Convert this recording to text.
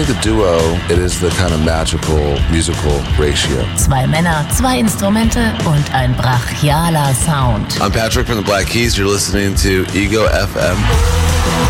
think the duo, it is the kind of magical musical ratio. Zwei Männer, zwei Instrumente und ein brachialer Sound. I'm Patrick from the Black Keys. You're listening to Ego FM.